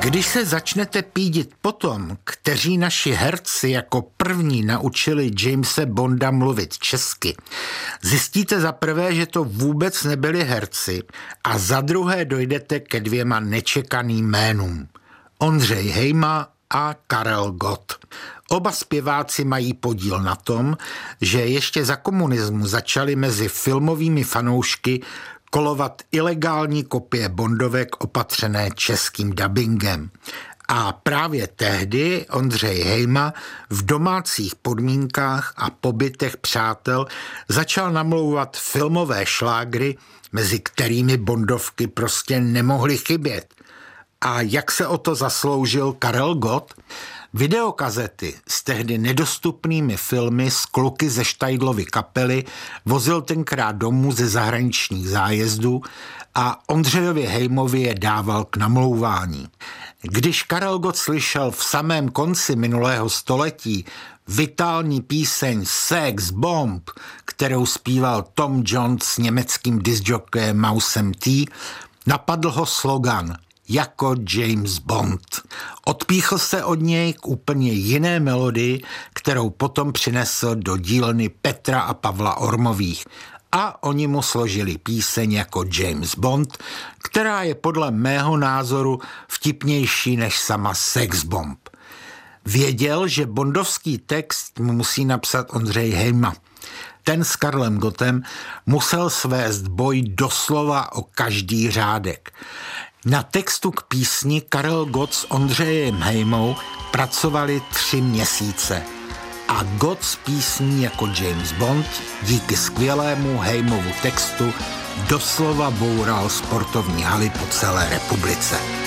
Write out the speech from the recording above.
Když se začnete pídit potom, kteří naši herci jako první naučili Jamese Bonda mluvit česky, zjistíte za prvé, že to vůbec nebyli herci a za druhé dojdete ke dvěma nečekaným jménům. Ondřej Hejma a Karel Gott. Oba zpěváci mají podíl na tom, že ještě za komunismu začaly mezi filmovými fanoušky kolovat ilegální kopie bondovek opatřené českým dabingem. A právě tehdy Ondřej Hejma v domácích podmínkách a pobytech přátel začal namlouvat filmové šlágry, mezi kterými bondovky prostě nemohly chybět. A jak se o to zasloužil Karel Gott? Videokazety s tehdy nedostupnými filmy z kluky ze Štajdlovy kapely vozil tenkrát domů ze zahraničních zájezdů a Ondřejovi Hejmovi je dával k namlouvání. Když Karel Gott slyšel v samém konci minulého století vitální píseň Sex Bomb, kterou zpíval Tom Jones s německým discjockeyem Mousem T., napadl ho slogan jako James Bond. Odpíchl se od něj k úplně jiné melodii, kterou potom přinesl do dílny Petra a Pavla Ormových. A oni mu složili píseň jako James Bond, která je podle mého názoru vtipnější než sama Sex Bomb. Věděl, že bondovský text mu musí napsat Ondřej Hejma. Ten s Karlem Gottem musel svést boj doslova o každý řádek. Na textu k písni Karel Gott s Ondřejem Hejmou pracovali 3 měsíce a Gott s písní jako James Bond díky skvělému Hejmovu textu doslova boural sportovní haly po celé republice.